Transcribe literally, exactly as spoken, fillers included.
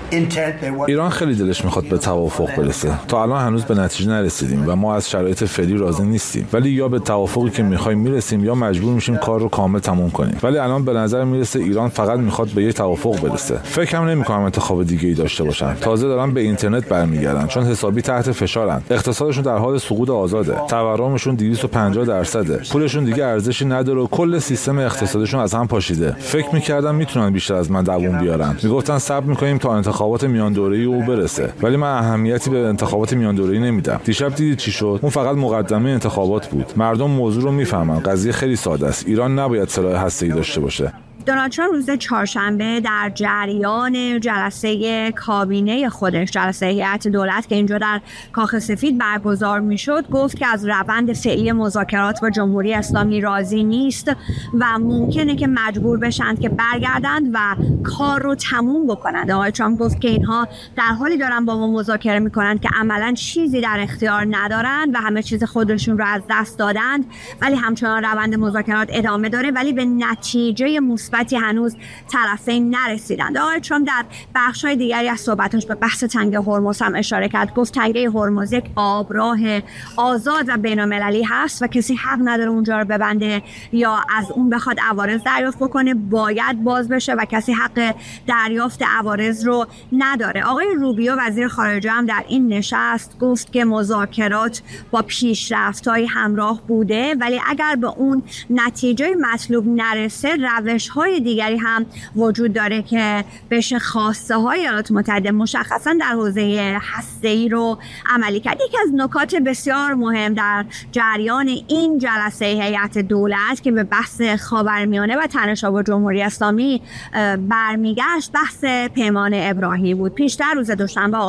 ایران خیلی دلش میخواد به توافق برسه. تا الان هنوز به نتیجه نرسیدیم و ما از شرایط فعلی راضی نیستیم. ولی یا به توافقی که میخوایم میرسیم یا مجبور میشیم کار رو کامل تموم کنیم. ولی الان به نظر میرسه ایران فقط میخواد به یه توافق برسه. فکرم نمیکنم انتخاب دیگه‌ای داشته باشن. تازه دارن به اینترنت برمیگردن چون حسابی تحت فشارن. اقتصادشون در حال سقوط آزاده. تورمشون دویست و پنجاه درصده. پولشون دیگه ارزشی نداره و کل سیستم اقتصادشون از هم پاشیده. فکر میکردم میتونن بیشتر از من دووم بیارن. میگفتن صبر میکنیم تا انتخابات میان دوره‌ای او برسه. ولی من اهمیتی به انتخابات میان دوره‌ای نمیدم. دیشب دیدید چی شد؟ اون فقط مقدمه انتخابات بود. مردم موضوع رو میفهمن. قضیه خیلی ساده است. ایران نباید سلاح هسته‌ای داشته باشه. دونالد ترامپ روز چهارشنبه در جریان جلسه کابینه خودش، جلسه هیئت دولت که اینجا در کاخ سفید برگزار میشد، گفت که از روند فعلی مذاکرات با جمهوری اسلامی راضی نیست و ممکنه که مجبور بشن که برگردند و کار رو تموم بکنند. آقای ترامپ گفت که اینها در حالی دارن با ما مذاکره میکنن که عملاً چیزی در اختیار ندارن و همه چیز خودشون رو از دست دادند، ولی همچنان روند مذاکرات ادامه داره ولی به نتیجه مثبتی هنوز طرفین نرسیدند. آقای ترامپ در بخش‌های دیگری از صحبتش به بحث تنگه هرمز هم اشاره کرد. گفت تنگه هرمز یک آبراه آزاد و بین‌المللی هست و کسی حق نداره اونجا رو ببنده یا از اون بخواد عوارض دریافت بکنه. باید باز بشه و کسی حق دریافت عوارض رو نداره. آقای روبیو وزیر خارجه هم در این نشست گفت که مذاکرات با پیشرفت‌های همراه بوده ولی اگر به اون نتیجه مطلوب نرسه روش‌های دیگری هم وجود داره که بشه خواسته های ایالات متحده مشخصا در حوزه هسته‌ای رو عملی کرد. یکی از نکات بسیار مهم در جریان این جلسه هیئت دولت که به بحث خاورمیانه و تنش‌ها با جمهوری اسلامی برمیگشت بحث پیمان ابراهیمی بود. پیشتر روز دوشنبه